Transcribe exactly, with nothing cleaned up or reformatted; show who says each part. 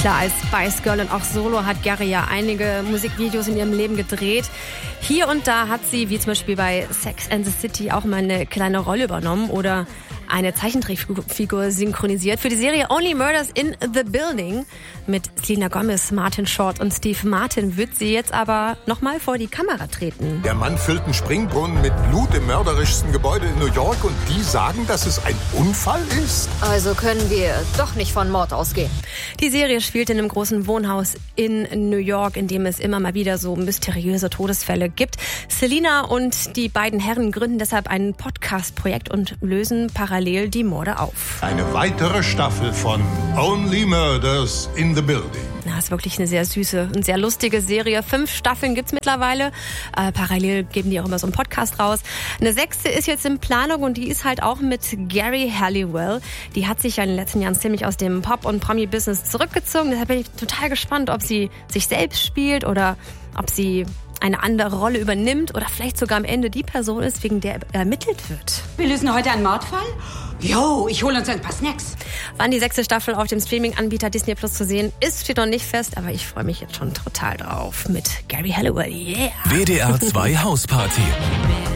Speaker 1: Klar, als Spice Girl und auch solo hat Geri ja einige Musikvideos in ihrem Leben gedreht. Hier und da hat sie, wie zum Beispiel bei Sex and the City, auch mal eine kleine Rolle übernommen oder eine Zeichentrickfigur synchronisiert. Für die Serie Only Murders in the Building mit Selena Gomez, Martin Short und Steve Martin wird sie jetzt aber nochmal vor die Kamera treten.
Speaker 2: Der Mann füllt einen Springbrunnen mit Blut im mörderischsten Gebäude in New York und die sagen, dass es ein Unfall ist?
Speaker 3: Also können wir doch nicht von Mord ausgehen.
Speaker 1: Die Serie spielt in einem großen Wohnhaus in New York, in dem es immer mal wieder so mysteriöse Todesfälle gibt. Selena und die beiden Herren gründen deshalb ein Podcast-Projekt und lösen parallel die Morde auf.
Speaker 2: Eine weitere Staffel von Only Murders in the Building.
Speaker 1: Na, ist wirklich eine sehr süße und sehr lustige Serie. Fünf Staffeln gibt's mittlerweile. Äh, parallel geben die auch immer so einen Podcast raus. Eine sechste ist jetzt in Planung und die ist halt auch mit Geri Halliwell. Die hat sich ja in den letzten Jahren ziemlich aus dem Pop- und Promi-Business zurückgezogen. Deshalb bin ich total gespannt, ob sie sich selbst spielt oder ob sie eine andere Rolle übernimmt oder vielleicht sogar am Ende die Person ist, wegen der ermittelt wird.
Speaker 4: Wir lösen heute einen Mordfall? Jo, ich hole uns ein paar Snacks.
Speaker 1: Wann die sechste Staffel auf dem Streaming-Anbieter Disney Plus zu sehen ist, steht noch nicht fest, aber ich freue mich jetzt schon total drauf mit Geri Halliwell. Yeah!
Speaker 5: W D R zwei Hausparty.